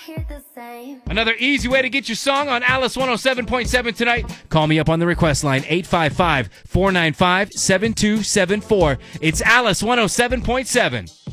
hear the same. Another easy way to get your song on Alice 107.7 tonight. Call me up on the request line, 855-495-7274. It's Alice 107.7.